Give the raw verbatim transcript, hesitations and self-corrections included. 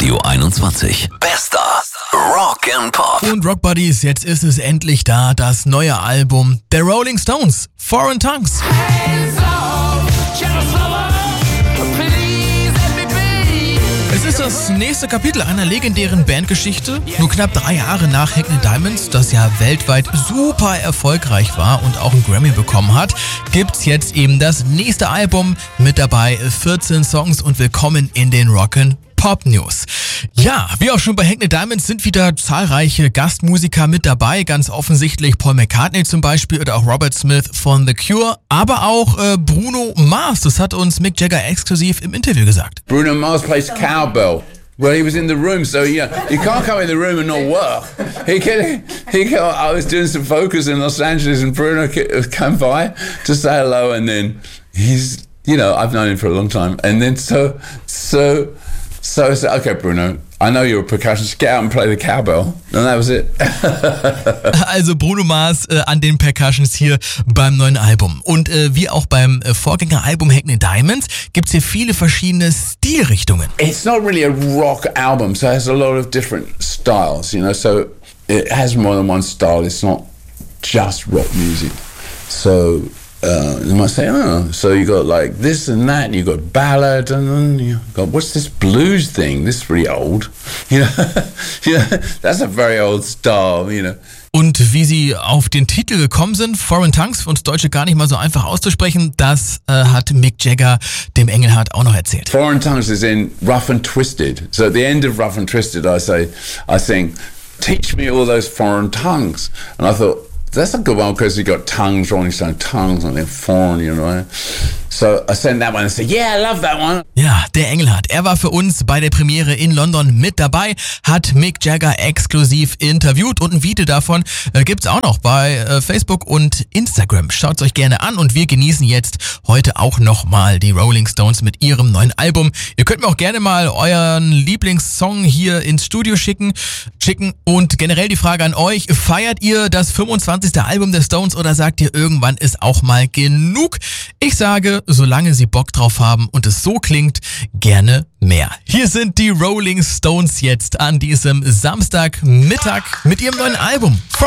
Radio einundzwanzig. Bester Rock and Pop. Und Rock Buddies, jetzt ist es endlich da, das neue Album der Rolling Stones, Foreign Tongues. Es ist das nächste Kapitel einer legendären Bandgeschichte. Nur knapp drei Jahre nach Hackney Diamonds, das ja weltweit super erfolgreich war und auch einen Grammy bekommen hat, gibt's jetzt eben das nächste Album, mit dabei vierzehn Songs und willkommen in den Rock'n' Pop News. Ja, wie auch schon bei Hackney Diamonds sind wieder zahlreiche Gastmusiker mit dabei, ganz offensichtlich Paul McCartney zum Beispiel oder auch Robert Smith von The Cure, aber auch äh, Bruno Mars, das hat uns Mick Jagger exklusiv im Interview gesagt. Bruno Mars plays cowbell. Well, he was in the room, so you know, you can't come in the room and not work. He can, he can, I was doing some focus in Los Angeles and Bruno came by to say hello, and then he's, you know, I've known him for a long time, and then so, so, So I said, okay, Bruno, I know you're a percussionist, get out and play the cowbell. And that was it. Also Bruno Mars äh, an den Percussions hier beim neuen Album. Und äh, wie auch beim äh, Vorgängeralbum Hackney Diamonds gibt's hier viele verschiedene Stilrichtungen. It's not really a rock album, so it has a lot of different styles, you know, so it has more than one style. It's not just rock music. So Uh, you might say, oh, so you got like this and that, and you got ballad, and then you got, what's this blues thing? This is pretty old, you know. You know, that's a very old style, you know. Und wie sie auf den Titel gekommen sind, Foreign Tongues, für uns Deutsche gar nicht mal so einfach auszusprechen, das äh, hat Mick Jagger dem Engelhardt auch noch erzählt. Foreign Tongues is in Rough and Twisted. So at the end of Rough and Twisted, I say, I sing, teach me all those foreign tongues. And I thought, that's a good one because you got tongues, Rolling Stone tongues, and they're foreign, you know. So I sent that one and said, yeah, I love that one. Ja, der Engelhardt, er war für uns bei der Premiere in London mit dabei, hat Mick Jagger exklusiv interviewt und ein Video davon äh, gibt's auch noch bei äh, Facebook und Instagram. Schaut's euch gerne an und wir genießen jetzt heute auch nochmal die Rolling Stones mit ihrem neuen Album. Ihr könnt mir auch gerne mal euren Lieblingssong hier ins Studio schicken, schicken und generell die Frage an euch, feiert ihr das fünfundzwanzigste Album der Stones oder sagt ihr, irgendwann ist auch mal genug? Ich sage, solange sie Bock drauf haben und es so klingt, gerne mehr. Hier sind die Rolling Stones jetzt an diesem Samstagmittag mit ihrem neuen Album.